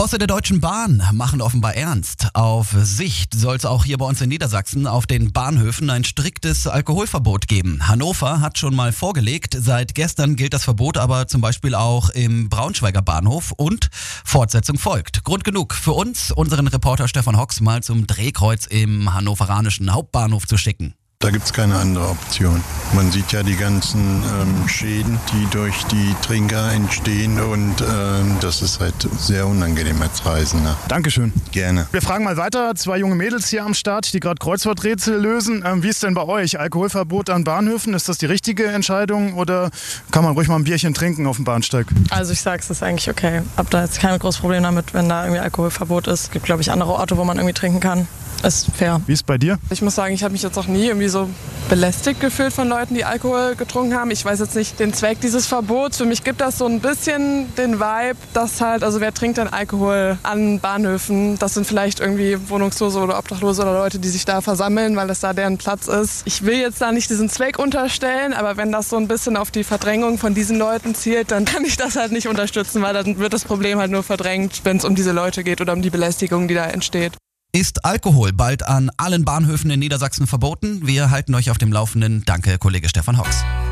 Bosse der Deutschen Bahn machen offenbar ernst. Auf Sicht soll es auch hier bei uns in Niedersachsen auf den Bahnhöfen ein striktes Alkoholverbot geben. Hannover hat schon mal vorgelegt. Seit gestern gilt das Verbot aber zum Beispiel auch im Braunschweiger Bahnhof und Fortsetzung folgt. Grund genug für uns, unseren Reporter Stefan Hocks, mal zum Drehkreuz im hannoveranischen Hauptbahnhof zu schicken. Da gibt's keine andere Option. Man sieht ja die ganzen Schäden, die durch die Trinker entstehen und das ist halt sehr unangenehm als Reisender. Dankeschön. Gerne. Wir fragen mal weiter. 2 junge Mädels hier am Start, die gerade Kreuzworträtsel lösen. Wie ist denn bei euch? Alkoholverbot an Bahnhöfen? Ist das die richtige Entscheidung oder kann man ruhig mal ein Bierchen trinken auf dem Bahnsteig? Also ich sage, es ist eigentlich okay. Hab da jetzt kein großes Problem damit, wenn da irgendwie Alkoholverbot ist. Es gibt, glaube ich, andere Orte, wo man irgendwie trinken kann. Ist fair. Wie ist bei dir? Ich muss sagen, ich habe mich jetzt auch nie irgendwie so belästigt gefühlt von Leuten, die Alkohol getrunken haben. Ich weiß jetzt nicht den Zweck dieses Verbots. Für mich gibt das so ein bisschen den Vibe, dass halt, also wer trinkt denn Alkohol an Bahnhöfen? Das sind vielleicht irgendwie Wohnungslose oder Obdachlose oder Leute, die sich da versammeln, weil das da deren Platz ist. Ich will jetzt da nicht diesen Zweck unterstellen, aber wenn das so ein bisschen auf die Verdrängung von diesen Leuten zielt, dann kann ich das halt nicht unterstützen, weil dann wird das Problem halt nur verdrängt, wenn es um diese Leute geht oder um die Belästigung, die da entsteht. Ist Alkohol bald an allen Bahnhöfen in Niedersachsen verboten? Wir halten euch auf dem Laufenden. Danke, Kollege Stefan Hocks.